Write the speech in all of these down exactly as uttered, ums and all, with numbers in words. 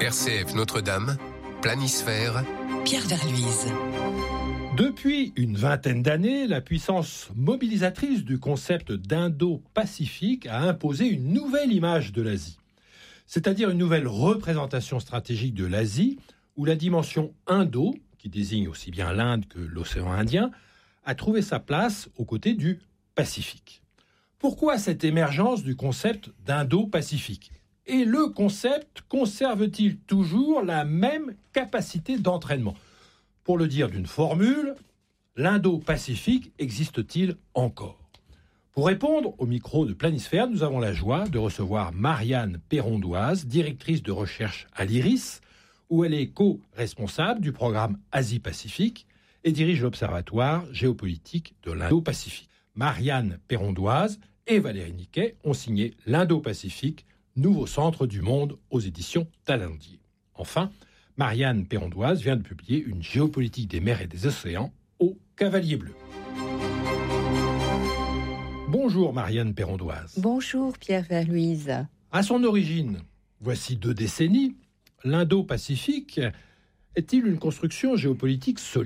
R C F Notre-Dame, Planisphère, Pierre Verluise. Depuis une vingtaine d'années, la puissance mobilisatrice du concept d'Indo-Pacifique a imposé une nouvelle image de l'Asie. C'est-à-dire une nouvelle représentation stratégique de l'Asie, où la dimension Indo, qui désigne aussi bien l'Inde que l'océan Indien, a trouvé sa place aux côtés du Pacifique. Pourquoi cette émergence du concept d'Indo-Pacifique ? Et le concept conserve-t-il toujours la même capacité d'entraînement ? Pour le dire d'une formule, l'Indo-Pacifique existe-t-il encore ? Pour répondre au micro de Planisphère, nous avons la joie de recevoir Marianne Perrondoise, directrice de recherche à l'I R I S, où elle est co-responsable du programme Asie-Pacifique et dirige l'Observatoire géopolitique de l'Indo-Pacifique. Marianne Perrondoise et Valérie Niquet ont signé l'Indo-Pacifique, nouveau centre du monde aux éditions Talendier. Enfin, Marianne Perrondoise vient de publier une géopolitique des mers et des océans au Cavalier Bleu. Bonjour Marianne Perrondoise. Bonjour Pierre Verluise. À son origine, voici deux décennies, l'Indo-Pacifique est-il une construction géopolitique solide ?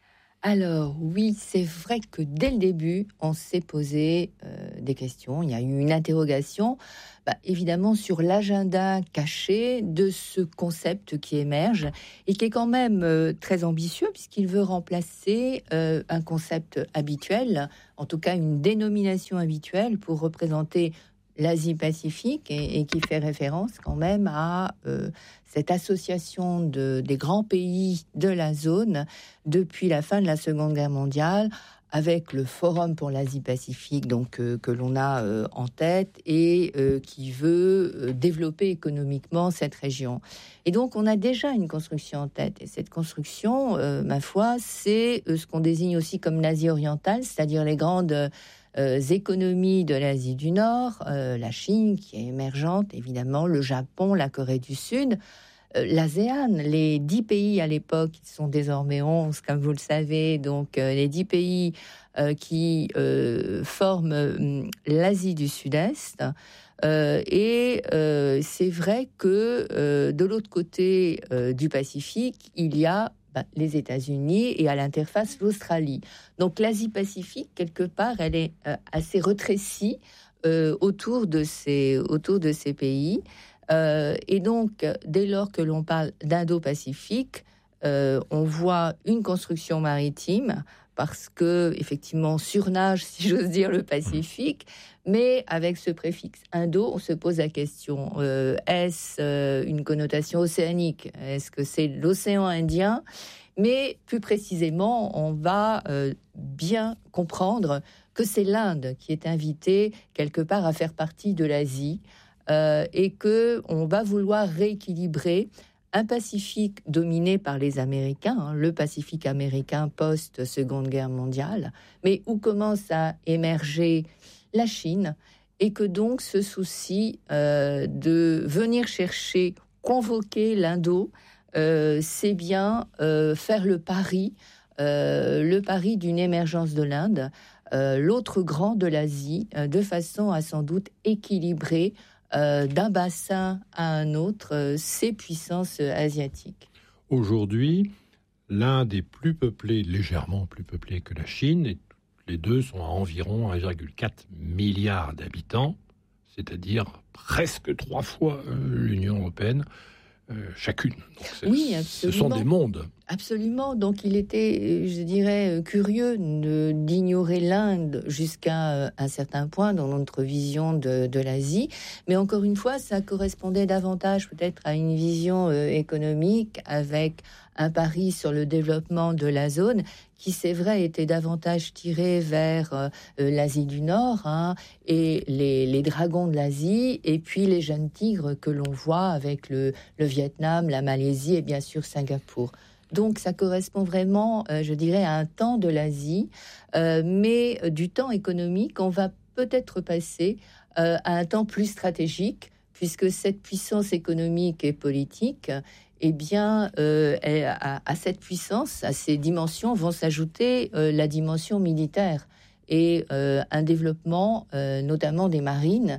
Alors oui, c'est vrai que dès le début, on s'est posé euh, des questions. Il y a eu une interrogation, bah, évidemment, sur l'agenda caché de ce concept qui émerge et qui est quand même euh, très ambitieux puisqu'il veut remplacer euh, un concept habituel, en tout cas une dénomination habituelle pour représenter l'Asie-Pacifique et, et qui fait référence quand même à euh, cette association de, des grands pays de la zone depuis la fin de la Seconde Guerre mondiale, avec le Forum pour l'Asie-Pacifique donc euh, que l'on a euh, en tête et euh, qui veut euh, développer économiquement cette région. Et donc on a déjà une construction en tête. Et cette construction, euh, ma foi, c'est euh, ce qu'on désigne aussi comme l'Asie orientale, c'est-à-dire les grandes euh, Euh, économies de l'Asie du Nord, euh, la Chine qui est émergente, évidemment, le Japon, la Corée du Sud, euh, l'ASEAN, les dix pays à l'époque, qui sont désormais onze, comme vous le savez, donc euh, les dix pays euh, qui euh, forment euh, l'Asie du Sud-Est. Euh, et euh, c'est vrai que euh, de l'autre côté euh, du Pacifique, il y a les États-Unis et à l'interface l'Australie. Donc l'Asie-Pacifique, quelque part, elle est euh, assez rétrécie euh, autour de ces, autour de ces pays. Euh, et donc, dès lors que l'on parle d'Indo-Pacifique, euh, on voit une construction maritime parce que, effectivement, surnage, si j'ose dire, le Pacifique. Mais avec ce préfixe Indo, on se pose la question, euh, est-ce euh, une connotation océanique ? Est-ce que c'est l'océan Indien ? Mais plus précisément, on va euh, bien comprendre que c'est l'Inde qui est invitée quelque part à faire partie de l'Asie euh, et qu'on va vouloir rééquilibrer un Pacifique dominé par les Américains, hein, le Pacifique américain post-Seconde Guerre mondiale, mais où commence à émerger la Chine, et que donc ce souci euh, de venir chercher, convoquer l'Indo, euh, c'est bien euh, faire le pari, euh, le pari d'une émergence de l'Inde, euh, l'autre grand de l'Asie, euh, de façon à sans doute équilibrer euh, d'un bassin à un autre euh, ces puissances asiatiques. Aujourd'hui, l'Inde est plus peuplée, légèrement plus peuplée que la Chine, et les deux sont à environ un virgule quatre milliard d'habitants, c'est-à-dire presque trois fois euh, l'Union européenne, euh, chacune. Donc oui, absolument. Ce sont des mondes. Absolument. Donc il était, je dirais, curieux de, d'ignorer l'Inde jusqu'à un certain point dans notre vision de, de l'Asie. Mais encore une fois, ça correspondait davantage peut-être à une vision euh, économique avec un pari sur le développement de la zone qui, c'est vrai, était davantage tiré vers euh, l'Asie du Nord hein, et les, les dragons de l'Asie, et puis les jeunes tigres que l'on voit avec le, le Vietnam, la Malaisie et bien sûr Singapour. Donc ça correspond vraiment, euh, je dirais, à un temps de l'Asie, euh, mais euh, du temps économique, on va peut-être passer euh, à un temps plus stratégique, puisque cette puissance économique et politique, eh bien, euh, à, à cette puissance, à ces dimensions, vont s'ajouter euh, la dimension militaire et euh, un développement, euh, notamment des marines,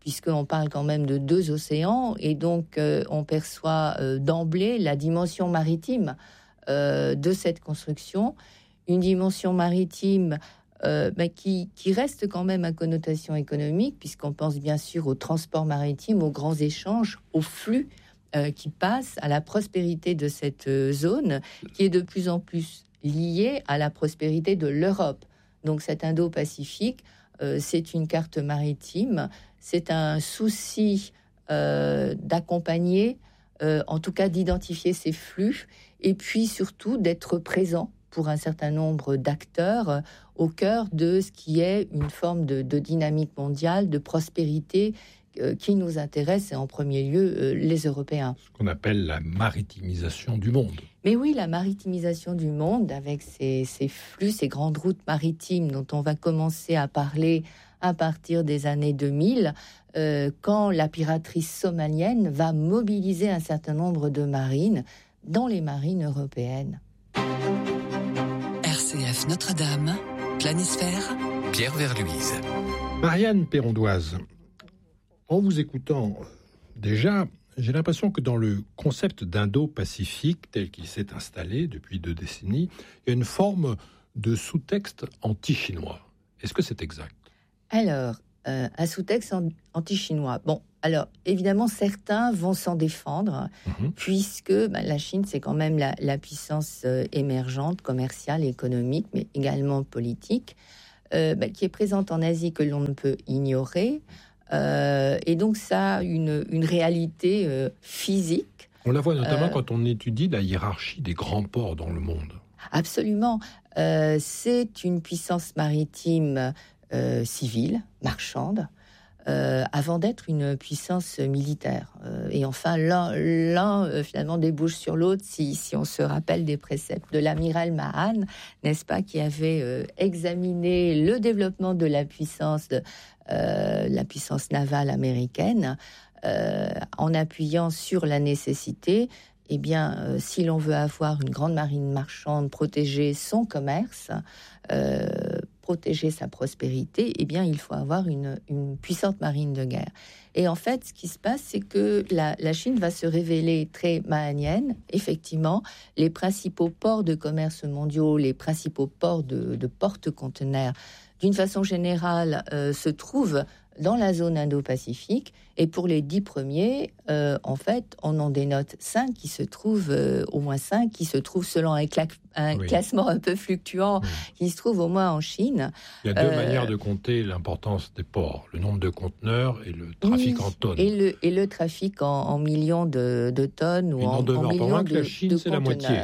puisqu'on parle quand même de deux océans, et donc euh, on perçoit euh, d'emblée la dimension maritime euh, de cette construction, une dimension maritime euh, bah, qui, qui reste quand même à connotation économique, puisqu'on pense bien sûr au transport maritime, aux grands échanges, aux flux euh, qui passent, à la prospérité de cette euh, zone, qui est de plus en plus liée à la prospérité de l'Europe. Donc cet Indo-Pacifique, euh, c'est une carte maritime, c'est un souci euh, d'accompagner, euh, en tout cas d'identifier ces flux, et puis surtout d'être présent pour un certain nombre d'acteurs euh, au cœur de ce qui est une forme de, de dynamique mondiale, de prospérité euh, qui nous intéresse, et en premier lieu euh, les Européens. Ce qu'on appelle la maritimisation du monde. Mais oui, la maritimisation du monde, avec ces, ces flux, ces grandes routes maritimes dont on va commencer à parler à partir des années deux mille, euh, quand la piraterie somalienne va mobiliser un certain nombre de marines dans les marines européennes. R C F Notre-Dame, Planisphère, Pierre Verluise. Marianne Pérondoise, en vous écoutant déjà, j'ai l'impression que dans le concept d'Indo-Pacifique tel qu'il s'est installé depuis deux décennies, il y a une forme de sous-texte anti-chinois. Est-ce que c'est exact ? Alors, euh, un sous-texte anti-chinois. Bon, alors, évidemment, certains vont s'en défendre, mmh. puisque bah, la Chine, c'est quand même la, la puissance euh, émergente, commerciale, économique, mais également politique, euh, bah, qui est présente en Asie que l'on ne peut ignorer. Euh, et donc, ça a une, une réalité euh, physique. On la voit notamment euh, quand on étudie la hiérarchie des grands ports dans le monde. Absolument. Euh, c'est une puissance maritime Euh, civile, marchande, euh, avant d'être une puissance militaire. Euh, et enfin, l'un, l'un euh, finalement débouche sur l'autre, si, si on se rappelle des préceptes de l'amiral Mahan, n'est-ce pas, qui avait euh, examiné le développement de la puissance, de, euh, la puissance navale américaine, euh, en appuyant sur la nécessité, eh bien, euh, si l'on veut avoir une grande marine marchande, protéger son commerce, euh, protéger sa prospérité, eh bien, il faut avoir une, une puissante marine de guerre. Et en fait, ce qui se passe, c'est que la, la Chine va se révéler très mahanienne. Effectivement, les principaux ports de commerce mondiaux, les principaux ports de, de porte-conteneurs, d'une façon générale, euh, se trouvent dans la zone Indo-Pacifique. Et pour les dix premiers, euh, en fait, on en dénote cinq qui se trouvent, euh, au moins cinq, qui se trouvent selon un, cla- un oui. classement un peu fluctuant, oui. qui se trouvent au moins en Chine. Il y a deux euh, manières de compter l'importance des ports, le nombre de conteneurs et le trafic oui, en tonnes. Et le, et le trafic en, en millions de, de tonnes ou et en, en millions moins de, que la Chine, de c'est conteneurs. La moitié.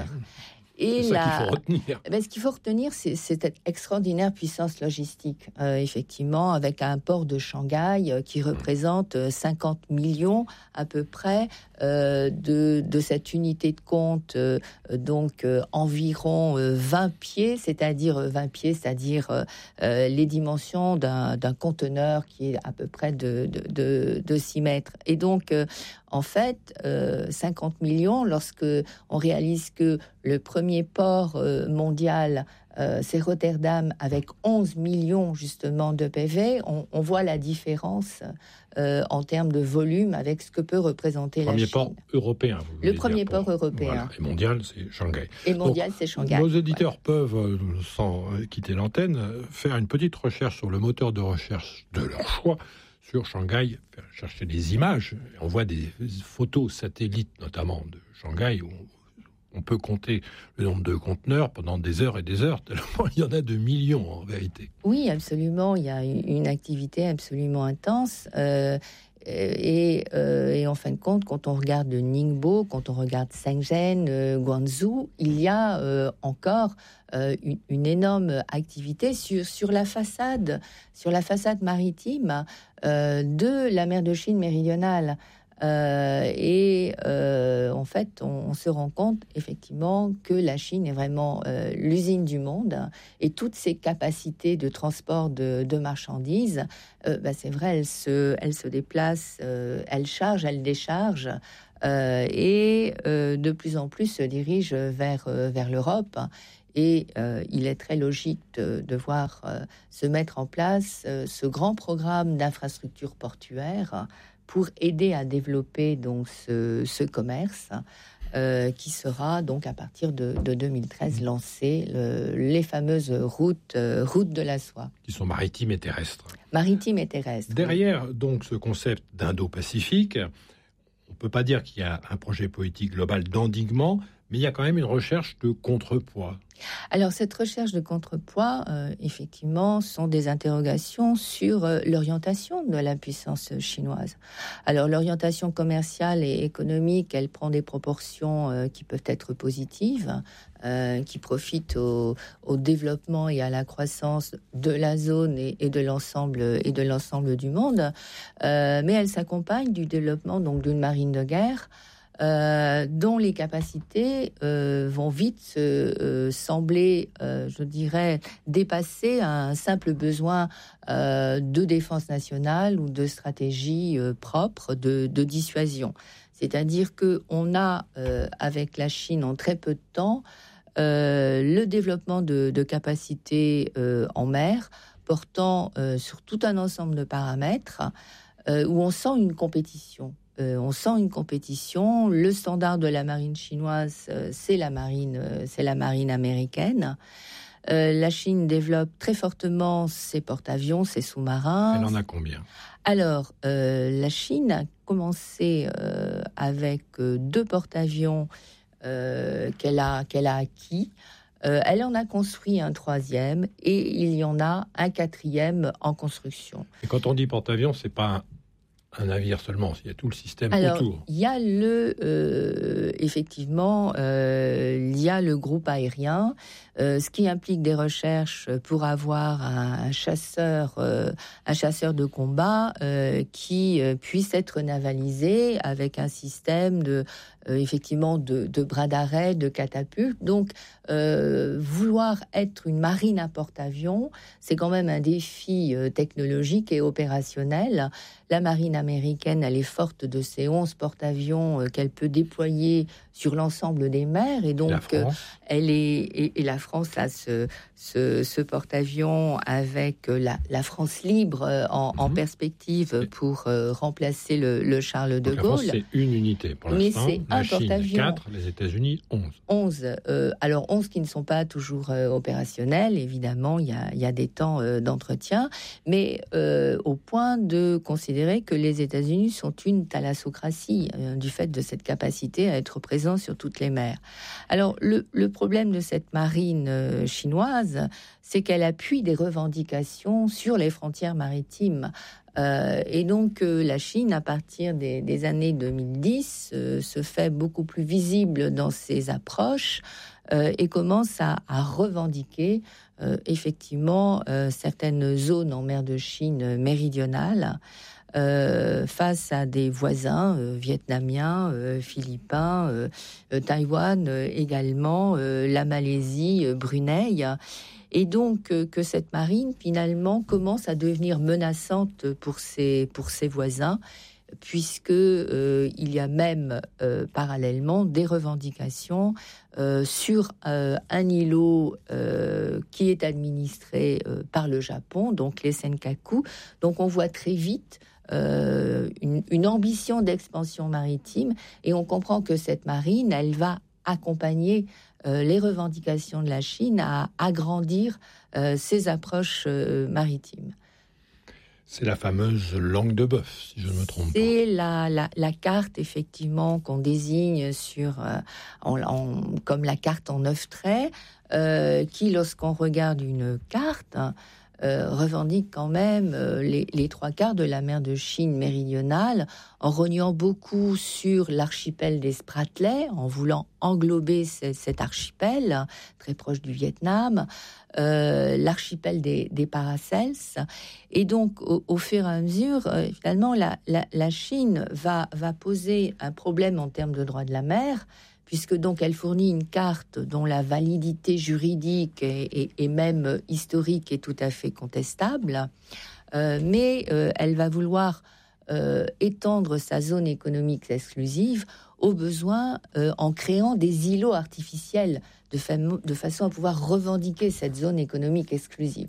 Et c'est ça la... qu'il faut retenir. Ben, ce qu'il faut retenir, c'est, c'est cette extraordinaire puissance logistique, euh, effectivement, avec un port de Shanghai euh, qui représente euh, cinquante millions à peu près euh, de, de cette unité de compte, euh, donc euh, environ euh, vingt pieds, c'est-à-dire euh, vingt pieds, c'est-à-dire euh, euh, les dimensions d'un, d'un conteneur qui est à peu près de, de, de, de six mètres. Et donc, euh, en fait, euh, cinquante millions, lorsque on réalise que le premier port euh, mondial, euh, c'est Rotterdam, avec onze millions justement de P V, on, on voit la différence euh, en termes de volume avec ce que peut représenter la Chine. Le premier port européen. Vous le premier dire, port pour, européen. Voilà, et mondial, c'est Shanghai. Et mondial, Donc, c'est Shanghai. Nos éditeurs voilà. peuvent, euh, sans quitter l'antenne, faire une petite recherche sur le moteur de recherche de leur choix, sur Shanghai, chercher des images. On voit des photos satellites, notamment de Shanghai, où on peut compter le nombre de conteneurs pendant des heures et des heures, tellement il y en a de millions en vérité. Oui, absolument. Il y a une activité absolument intense. Euh, et, euh, et en fin de compte, quand on regarde Ningbo, quand on regarde Shenzhen, euh, Guangzhou, il y a euh, encore euh, une, une énorme activité sur, sur la façade, sur la façade maritime euh, de la mer de Chine méridionale. Euh, et euh, en fait, on, on se rend compte effectivement que la Chine est vraiment euh, l'usine du monde, et toutes ses capacités de transport de, de marchandises, euh, bah, c'est vrai, elle se, elle se déplace, euh, elle charge, elle décharge, euh, et euh, de plus en plus se dirige vers, euh, vers l'Europe. Et euh, il est très logique de, de voir euh, se mettre en place euh, ce grand programme d'infrastructures portuaires pour aider à développer donc ce, ce commerce euh, qui sera donc à partir de, de deux mille treize lancé, le, les fameuses routes, euh, routes de la soie. Qui sont maritimes et terrestres. Maritimes et terrestres. Derrière donc ce concept d'Indo-Pacifique, on ne peut pas dire qu'il y a un projet politique global d'endiguement, mais il y a quand même une recherche de contrepoids. Alors, cette recherche de contrepoids, euh, effectivement, sont des interrogations sur euh, l'orientation de la puissance chinoise. Alors, l'orientation commerciale et économique, elle prend des proportions euh, qui peuvent être positives, euh, qui profitent au, au développement et à la croissance de la zone et, et de l'ensemble et de l'ensemble du monde, euh, mais elle s'accompagne du développement donc d'une marine de guerre. Euh, dont les capacités euh, vont vite euh, sembler, euh, je dirais, dépasser un simple besoin euh, de défense nationale ou de stratégie euh, propre de, de dissuasion. C'est-à-dire qu'on a, euh, avec la Chine, en très peu de temps, euh, le développement de, de capacités euh, en mer, portant euh, sur tout un ensemble de paramètres, euh, où on sent une compétition. Euh, on sent une compétition. Le standard de la marine chinoise, euh, c'est la marine, euh, c'est la marine américaine. Euh, la Chine développe très fortement ses porte-avions, ses sous-marins. Elle en a combien ? Alors, euh, la Chine a commencé euh, avec euh, deux porte-avions euh, qu'elle a, qu'elle a acquis. Euh, elle en a construit un troisième et il y en a un quatrième en construction. Et quand on dit porte-avions, c'est pas un un navire seulement, il y a tout le système Alors, autour. Il y a le, euh, effectivement, euh, il y a le groupe aérien, euh, ce qui implique des recherches pour avoir un, un chasseur, euh, un chasseur de combat euh, qui euh, puisse être navalisé avec un système de, euh, effectivement, de, de bras d'arrêt, de catapultes. Donc, euh, vouloir être une marine à porte-avions, c'est quand même un défi euh, technologique et opérationnel. La marine américaine, elle est forte de ses onze porte-avions euh, qu'elle peut déployer sur l'ensemble des mers. Et donc, et euh, elle est, et, et la France a ce, ce, ce porte-avions avec euh, la, la France libre euh, en, mm-hmm. en perspective pour euh, remplacer le, le Charles de donc Gaulle. La France, c'est une unité pour l'instant. Mais c'est la un Chine, porte-avions. quatre, les États-Unis, onze. onze. Euh, alors, onze qui ne sont pas toujours euh, opérationnels. Évidemment, il y a, y a des temps euh, d'entretien. Mais euh, au point de considérer que les États-Unis sont une thalassocratie euh, du fait de cette capacité à être présent sur toutes les mers. Alors, le, le problème de cette marine euh, chinoise, c'est qu'elle appuie des revendications sur les frontières maritimes. Euh, et donc, euh, la Chine, à partir des, des années deux mille dix, euh, se fait beaucoup plus visible dans ses approches euh, et commence à, à revendiquer euh, effectivement euh, certaines zones en mer de Chine méridionale. Euh, face à des voisins euh, vietnamiens, euh, philippins, euh, euh, Taïwan euh, également, euh, la Malaisie, euh, Brunei. Et donc euh, que cette marine finalement commence à devenir menaçante pour ses, pour ses voisins, puisque euh, il y a même euh, parallèlement des revendications euh, sur euh, un îlot euh, qui est administré euh, par le Japon, donc les Senkaku. Donc on voit très vite Euh, une, une ambition d'expansion maritime, et on comprend que cette marine, elle va accompagner euh, les revendications de la Chine à agrandir euh, ses approches euh, maritimes. C'est la fameuse langue de bœuf, si je ne me trompe C'est pas. la, la, la carte, effectivement, qu'on désigne sur, euh, en, en, comme la carte en neuf traits, euh, qui, lorsqu'on regarde une carte, Euh, revendique quand même euh, les, les trois quarts de la mer de Chine méridionale, en rognant beaucoup sur l'archipel des Spratleys, en voulant englober ce, cet archipel très proche du Vietnam, euh, l'archipel des, des Paracels. Et donc, au, au fur et à mesure, euh, finalement, la, la, la Chine va, va poser un problème en termes de droit de la mer, puisque donc elle fournit une carte dont la validité juridique et, et, et même historique est tout à fait contestable, euh, mais euh, elle va vouloir euh, étendre sa zone économique exclusive, au besoin euh, en créant des îlots artificiels de, fam- de façon à pouvoir revendiquer cette zone économique exclusive.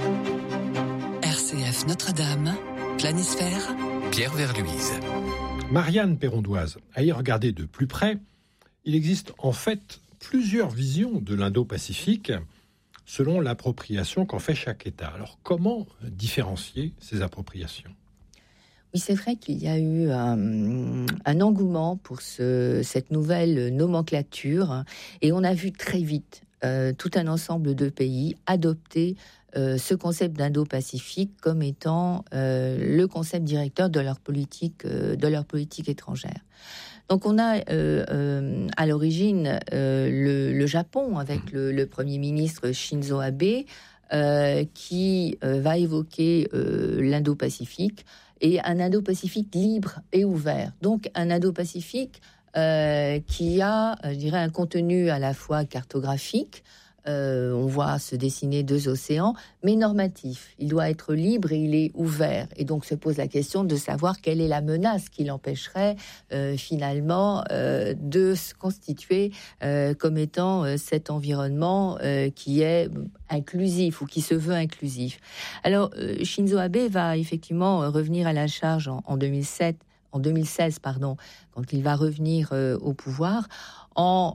R C F Notre-Dame, Planisphère, Pierre Verluise. Marianne Perrondoise, à y regarder de plus près, il existe en fait plusieurs visions de l'Indo-Pacifique selon l'appropriation qu'en fait chaque État. Alors comment différencier ces appropriations ? Oui, c'est vrai qu'il y a eu un, un engouement pour ce, cette nouvelle nomenclature et on a vu très vite euh, tout un ensemble de pays adopter euh, ce concept d'Indo-Pacifique comme étant euh, le concept directeur de leur politique, euh, de leur politique étrangère. Donc on a euh, euh, à l'origine euh, le, le Japon avec le, le Premier ministre Shinzo Abe euh, qui euh, va évoquer euh, l'Indo-Pacifique et un Indo-Pacifique libre et ouvert. Donc un Indo-Pacifique euh, qui a, je dirais, un contenu à la fois cartographique, euh, on voit se dessiner deux océans, mais normatif. Il doit être libre et il est ouvert. Et donc se pose la question de savoir quelle est la menace qui l'empêcherait euh, finalement euh, de se constituer euh, comme étant euh, cet environnement euh, qui est inclusif ou qui se veut inclusif. Alors euh, Shinzo Abe va effectivement euh, revenir à la charge en, en deux mille sept, en deux mille seize, pardon, quand il va revenir euh, au pouvoir, en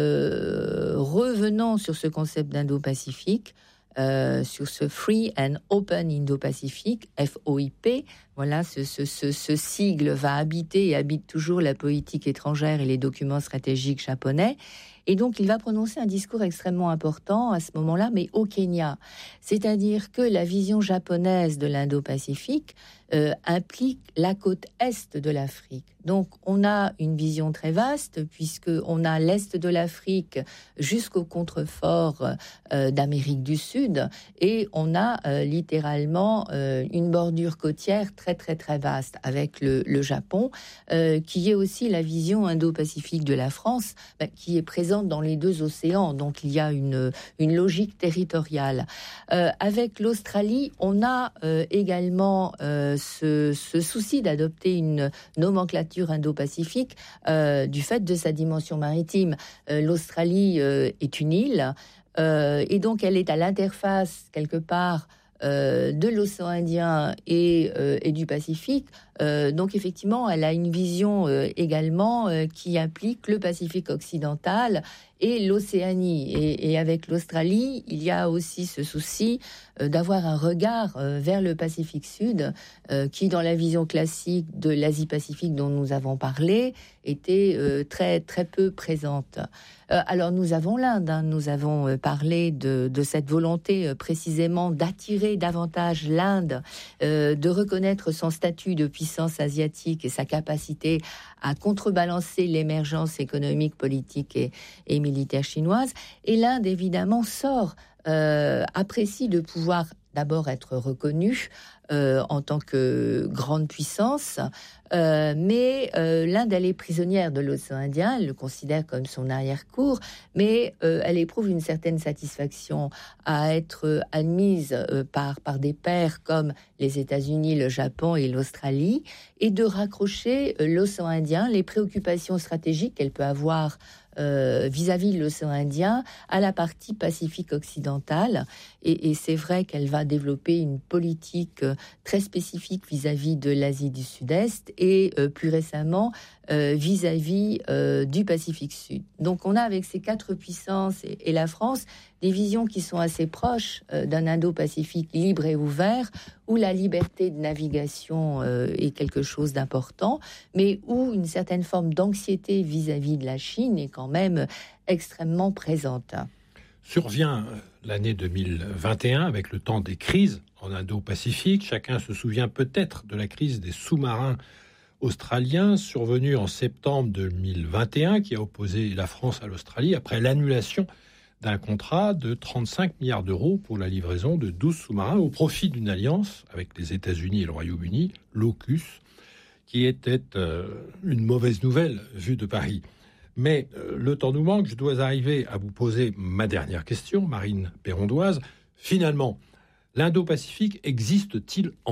euh, revenant sur ce concept d'Indo-Pacifique, euh, sur ce Free and Open Indo-Pacifique, F O I P. Voilà, ce, ce, ce, ce sigle va habiter et habite toujours la politique étrangère et les documents stratégiques japonais. Et donc, il va prononcer un discours extrêmement important à ce moment-là, mais au Kenya. C'est-à-dire que la vision japonaise de l'Indo-Pacifique euh, implique la côte est de l'Afrique. Donc, on a une vision très vaste, puisqu'on a l'est de l'Afrique jusqu'au contrefort euh, d'Amérique du Sud, et on a euh, littéralement euh, une bordure côtière très, très, très vaste, avec le, le Japon, euh, qui est aussi la vision indo-pacifique de la France, bah, qui est présente dans les deux océans, donc il y a une, une logique territoriale. Euh, avec l'Australie, on a euh, également euh, ce, ce souci d'adopter une nomenclature indo-pacifique euh, du fait de sa dimension maritime. Euh, L'Australie euh, est une île euh, et donc elle est à l'interface quelque part Euh, de l'océan Indien et, euh, et du Pacifique. Euh, donc effectivement, elle a une vision euh, également euh, qui implique le Pacifique occidental et l'Océanie. Et, et avec l'Australie, il y a aussi ce souci euh, d'avoir un regard euh, vers le Pacifique Sud, euh, qui, dans la vision classique de l'Asie-Pacifique dont nous avons parlé, était euh, très, très peu présente. Euh, alors nous avons l'Inde, hein, nous avons euh, parlé de, de cette volonté euh, précisément d'attirer davantage l'Inde, euh, de reconnaître son statut de puissance asiatique et sa capacité à contrebalancer l'émergence économique, politique et, et militaire chinoise. Et l'Inde, évidemment, sort, euh, apprécie de pouvoir d'abord être reconnue euh, en tant que grande puissance, euh, mais euh, l'Inde, elle est prisonnière de l'océan Indien, elle le considère comme son arrière-cour, mais euh, elle éprouve une certaine satisfaction à être admise euh, par, par des pairs comme les États-Unis, le Japon et l'Australie, et de raccrocher euh, l'océan Indien, les préoccupations stratégiques qu'elle peut avoir Euh, vis-à-vis de l'océan Indien à la partie Pacifique occidentale. Et, et c'est vrai qu'elle va développer une politique euh, très spécifique vis-à-vis de l'Asie du Sud-Est et euh, plus récemment euh, vis-à-vis euh, du Pacifique Sud. Donc on a avec ces quatre puissances et, et la France des visions qui sont assez proches euh, d'un Indo-Pacifique libre et ouvert, où la liberté de navigation euh, est quelque chose d'important, mais où une certaine forme d'anxiété vis-à-vis de la Chine est quand même extrêmement présente. Survient l'année deux mille vingt et un avec le temps des crises en Indo-Pacifique. Chacun se souvient peut-être de la crise des sous-marins australiens survenue en septembre deux mille vingt et un qui a opposé la France à l'Australie après l'annulation d'un contrat de trente-cinq milliards d'euros pour la livraison de douze sous-marins au profit d'une alliance avec les États-Unis et le Royaume-Uni, l'AUKUS, qui était euh, une mauvaise nouvelle vue de Paris. Mais euh, le temps nous manque, je dois arriver à vous poser ma dernière question, Marine Perrondoise. Finalement, l'Indo-Pacifique existe-t-il encore ?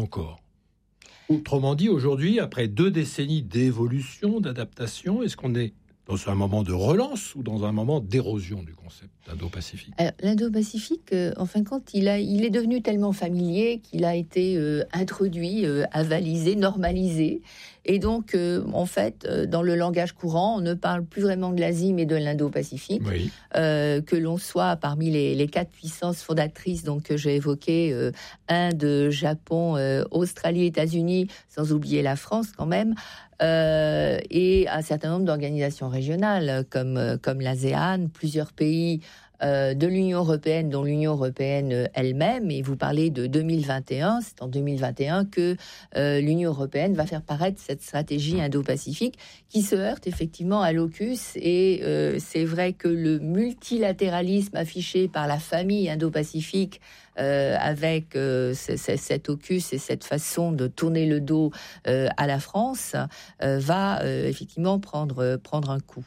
Autrement dit, aujourd'hui, après deux décennies d'évolution, d'adaptation, est-ce qu'on est dans un moment de relance ou dans un moment d'érosion du concept d'Indo-Pacifique ? Alors, l'Indo-Pacifique, euh, en fin de compte, il, a, il est devenu tellement familier qu'il a été euh, introduit, euh, avalisé, normalisé. Et donc, euh, en fait, euh, dans le langage courant, on ne parle plus vraiment de l'Asie, mais de l'Indo-Pacifique. Oui. Euh, que l'on soit parmi les, les quatre puissances fondatrices donc, que j'ai évoquées, euh, Inde, Japon, euh, Australie, États-Unis, sans oublier la France quand même, euh, et un certain nombre d'organisations régionales comme, euh, comme l'ASEAN, plusieurs pays euh, de l'Union européenne, dont l'Union européenne elle-même. Et vous parlez de deux mille vingt et un, c'est en deux mille vingt et un que euh, l'Union européenne va faire paraître cette stratégie Indo-Pacifique qui se heurte effectivement à l'AUKUS. Et euh, c'est vrai que le multilatéralisme affiché par la famille Indo-Pacifique Euh, avec euh, c- c- cet AUKUS et cette façon de tourner le dos euh, à la France, euh, va euh, effectivement prendre, prendre un coup.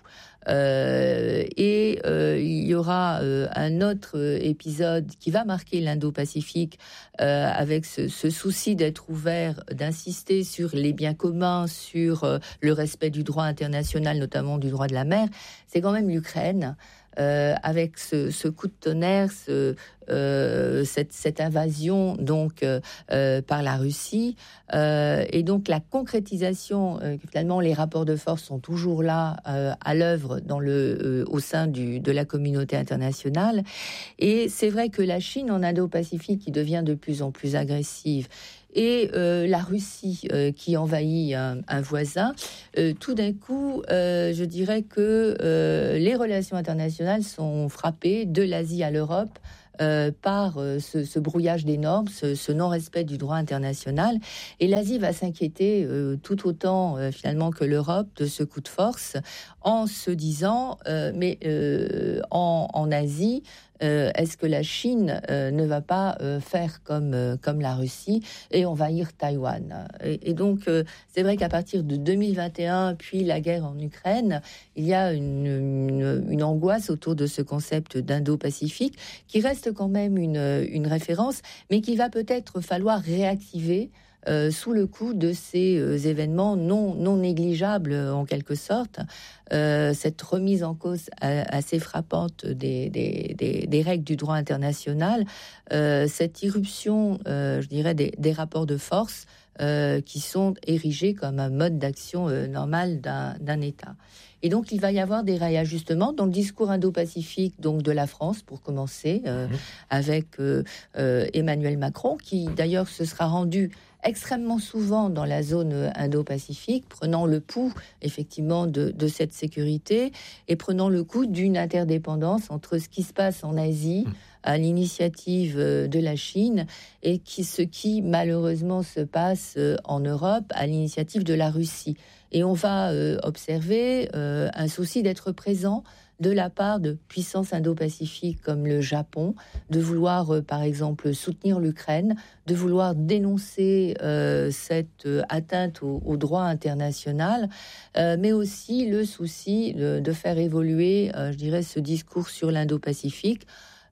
Euh, et euh, il y aura euh, un autre épisode qui va marquer l'Indo-Pacifique euh, avec ce, ce souci d'être ouvert, d'insister sur les biens communs, sur euh, le respect du droit international, notamment du droit de la mer. C'est quand même l'Ukraine. Euh, avec ce, ce coup de tonnerre, ce, euh, cette, cette invasion donc euh, euh, par la Russie, euh, et donc la concrétisation, euh, finalement les rapports de force sont toujours là euh, à l'œuvre dans le, euh, au sein du, de la communauté internationale. Et c'est vrai que la Chine en Indo-Pacifique qui devient de plus en plus agressive, et euh, la Russie euh, qui envahit un, un voisin, euh, tout d'un coup, euh, je dirais que euh, les relations internationales sont frappées de l'Asie à l'Europe euh, par euh, ce, ce brouillage des normes, ce, ce non-respect du droit international. Et l'Asie va s'inquiéter euh, tout autant euh, finalement que l'Europe de ce coup de force en se disant, euh, mais euh, en, en Asie, Euh, est-ce que la Chine euh, ne va pas euh, faire comme, euh, comme la Russie et envahir Taïwan ? Et, et donc, euh, c'est vrai qu'à partir de deux mille vingt et un, puis la guerre en Ukraine, il y a une, une, une angoisse autour de ce concept d'Indo-Pacifique qui reste quand même une, une référence, mais qu'il va peut-être falloir réactiver Euh, sous le coup de ces euh, événements non, non négligeables euh, en quelque sorte, euh, cette remise en cause a, assez frappante des, des, des, des règles du droit international, euh, cette irruption, euh, je dirais, des, des rapports de force euh, qui sont érigés comme un mode d'action euh, normal d'un, d'un État. Et donc, il va y avoir des réajustements dans le discours indo-pacifique, donc de la France, pour commencer, euh, mmh. avec euh, euh, Emmanuel Macron, qui d'ailleurs se sera rendu extrêmement souvent dans la zone indo-pacifique, prenant le pouls effectivement de, de cette sécurité et prenant le coup d'une interdépendance entre ce qui se passe en Asie à l'initiative de la Chine et qui, ce qui malheureusement se passe en Europe à l'initiative de la Russie. Et on va euh, observer euh, un souci d'être présent de la part de puissances indo-pacifiques comme le Japon, de vouloir, euh, par exemple, soutenir l'Ukraine, de vouloir dénoncer euh, cette euh, atteinte au, au droit international, euh, mais aussi le souci de, de faire évoluer, euh, je dirais, ce discours sur l'Indo-Pacifique,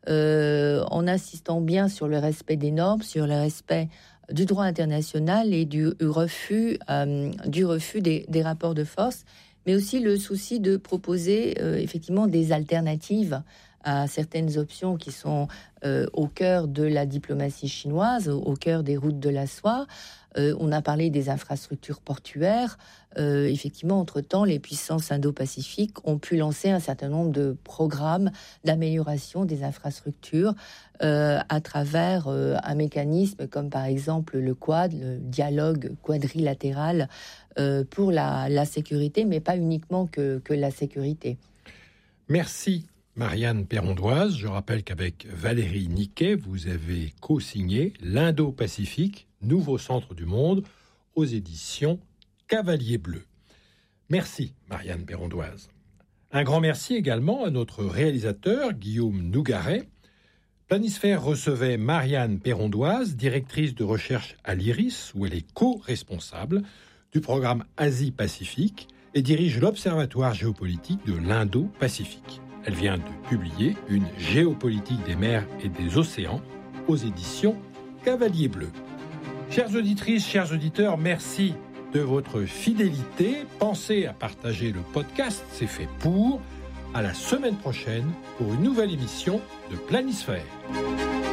euh, en insistant bien sur le respect des normes, sur le respect du droit international et du refus, euh, du refus des, des rapports de force, mais aussi le souci de proposer euh, effectivement des alternatives à certaines options qui sont euh, au cœur de la diplomatie chinoise, au, au cœur des routes de la soie. Euh, on a parlé des infrastructures portuaires. Euh, effectivement, entre-temps, les puissances indo-pacifiques ont pu lancer un certain nombre de programmes d'amélioration des infrastructures euh, à travers euh, un mécanisme comme par exemple le Quad, le dialogue quadrilatéral euh, pour la, la sécurité, mais pas uniquement que, que la sécurité. Merci Marianne Perrondoise. Je rappelle qu'avec Valérie Niquet, vous avez co-signé l'Indo-Pacifique, nouveau centre du monde, aux éditions Cavalier Bleu. Merci Marianne Perrondoise. Un grand merci également à notre réalisateur Guillaume Nougaret. Planisphère recevait Marianne Perrondoise, directrice de recherche à l'IRIS, où elle est co-responsable du programme Asie-Pacifique et dirige l'Observatoire géopolitique de l'Indo-Pacifique. Elle vient de publier une géopolitique des mers et des océans aux éditions Cavalier Bleu. Chères auditrices, chers auditeurs, merci de votre fidélité. Pensez à partager le podcast, c'est fait pour. À la semaine prochaine pour une nouvelle émission de Planisphère.